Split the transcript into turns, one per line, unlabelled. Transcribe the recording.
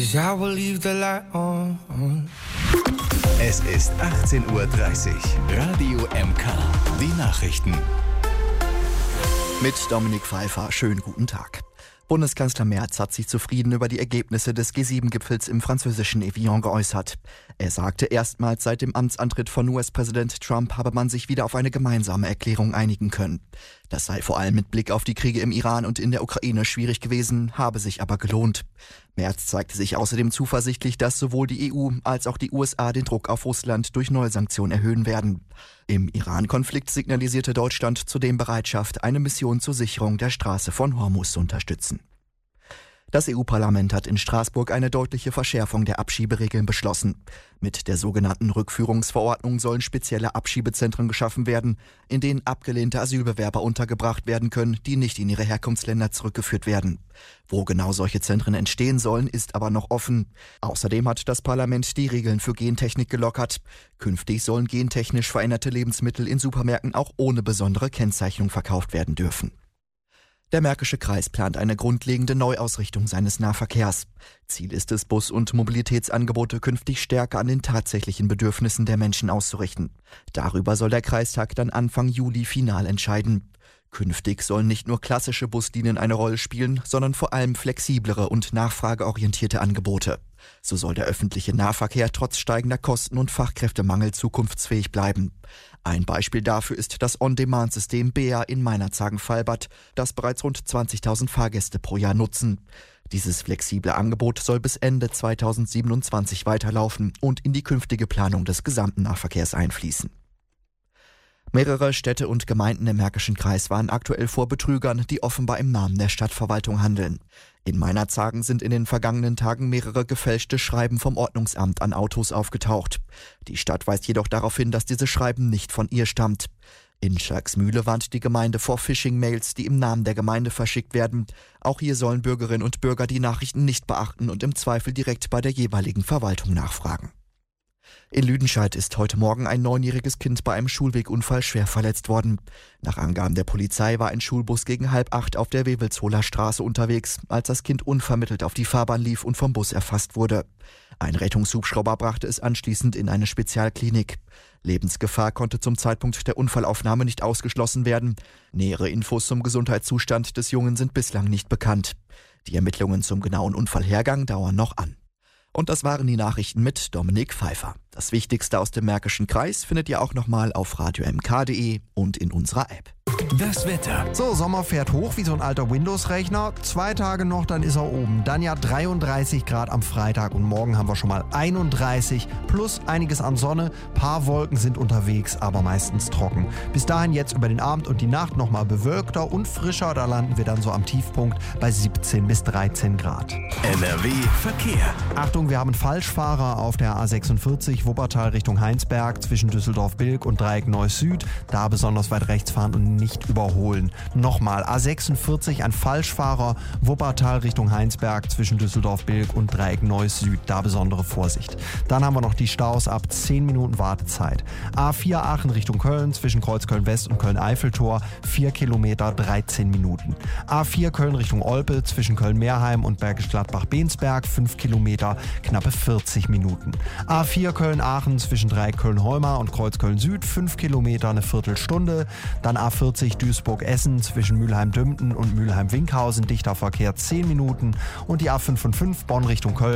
'cause I will leave the light on.
Es ist 18:30 Uhr. Radio MK. Die Nachrichten.
Mit Dominik Pfeiffer. Schönen guten Tag. Bundeskanzler Merz hat sich zufrieden über die Ergebnisse des G7-Gipfels im französischen Evian geäußert. Er sagte, erstmals seit dem Amtsantritt von US-Präsident Trump habe man sich wieder auf eine gemeinsame Erklärung einigen können. Das sei vor allem mit Blick auf die Kriege im Iran und in der Ukraine schwierig gewesen, habe sich aber gelohnt. Merz zeigte sich außerdem zuversichtlich, dass sowohl die EU als auch die USA den Druck auf Russland durch neue Sanktionen erhöhen werden. Im Iran-Konflikt signalisierte Deutschland zudem Bereitschaft, eine Mission zur Sicherung der Straße von Hormuz zu unterstützen. Das EU-Parlament hat in Straßburg eine deutliche Verschärfung der Abschieberegeln beschlossen. Mit der sogenannten Rückführungsverordnung sollen spezielle Abschiebezentren geschaffen werden, in denen abgelehnte Asylbewerber untergebracht werden können, die nicht in ihre Herkunftsländer zurückgeführt werden. Wo genau solche Zentren entstehen sollen, ist aber noch offen. Außerdem hat das Parlament die Regeln für Gentechnik gelockert. Künftig sollen gentechnisch veränderte Lebensmittel in Supermärkten auch ohne besondere Kennzeichnung verkauft werden dürfen. Der Märkische Kreis plant eine grundlegende Neuausrichtung seines Nahverkehrs. Ziel ist es, Bus- und Mobilitätsangebote künftig stärker an den tatsächlichen Bedürfnissen der Menschen auszurichten. Darüber soll der Kreistag dann Anfang Juli final entscheiden. Künftig sollen nicht nur klassische Buslinien eine Rolle spielen, sondern vor allem flexiblere und nachfrageorientierte Angebote. So soll der öffentliche Nahverkehr trotz steigender Kosten und Fachkräftemangel zukunftsfähig bleiben. Ein Beispiel dafür ist das On-Demand-System BEA in Meinerzhagen-Fallbad, das bereits rund 20.000 Fahrgäste pro Jahr nutzen. Dieses flexible Angebot soll bis Ende 2027 weiterlaufen und in die künftige Planung des gesamten Nahverkehrs einfließen. Mehrere Städte und Gemeinden im Märkischen Kreis waren aktuell vor Betrügern, die offenbar im Namen der Stadtverwaltung handeln. In Meinerzhagen sind in den vergangenen Tagen mehrere gefälschte Schreiben vom Ordnungsamt an Autos aufgetaucht. Die Stadt weist jedoch darauf hin, dass diese Schreiben nicht von ihr stammt. In Schalksmühle warnt die Gemeinde vor Phishing-Mails, die im Namen der Gemeinde verschickt werden. Auch hier sollen Bürgerinnen und Bürger die Nachrichten nicht beachten und im Zweifel direkt bei der jeweiligen Verwaltung nachfragen. In Lüdenscheid ist heute Morgen ein 9-jähriges Kind bei einem Schulwegunfall schwer verletzt worden. Nach Angaben der Polizei war ein Schulbus gegen 7:30 auf der Wewelsholer Straße unterwegs, als das Kind unvermittelt auf die Fahrbahn lief und vom Bus erfasst wurde. Ein Rettungshubschrauber brachte es anschließend in eine Spezialklinik. Lebensgefahr konnte zum Zeitpunkt der Unfallaufnahme nicht ausgeschlossen werden. Nähere Infos zum Gesundheitszustand des Jungen sind bislang nicht bekannt. Die Ermittlungen zum genauen Unfallhergang dauern noch an. Und das waren die Nachrichten mit Dominik Pfeiffer. Das Wichtigste aus dem Märkischen Kreis findet ihr auch nochmal auf radiomk.de und in unserer App.
Das Wetter.
So, Sommer fährt hoch wie so ein alter Windows-Rechner. 2 Tage noch, dann ist er oben. Dann ja 33 Grad am Freitag und morgen haben wir schon mal 31 plus einiges an Sonne. Paar Wolken sind unterwegs, aber meistens trocken. Bis dahin jetzt über den Abend und die Nacht nochmal bewölkter und frischer. Da landen wir dann so am Tiefpunkt bei 17 bis 13 Grad.
NRW Verkehr.
Achtung, wir haben Falschfahrer auf der A46 Wuppertal Richtung Heinsberg zwischen Düsseldorf-Bilk und Dreieck Neuss Süd. Da besonders weit rechts fahren und nicht überholen. Nochmal, A46 ein Falschfahrer, Wuppertal Richtung Heinsberg zwischen Düsseldorf-Bilk und Dreieck Neuss Süd. Da besondere Vorsicht. Dann haben wir noch die Staus ab 10 Minuten Wartezeit. A4 Aachen Richtung Köln zwischen Kreuzköln-West und Köln-Eiffeltor 4 Kilometer 13 Minuten. A4 Köln Richtung Olpe zwischen Köln-Meerheim und Bergisch Gladbach-Bensberg 5 Kilometer knappe 40 Minuten. A4 Köln-Aachen zwischen Dreieck Köln-Heumar und Kreuzköln Süd 5 Kilometer eine Viertelstunde. Dann A40 Duisburg-Essen zwischen Mülheim-Dümpten und Mülheim-Winkhausen dichter Verkehr 10 Minuten und die A55 Bonn Richtung Köln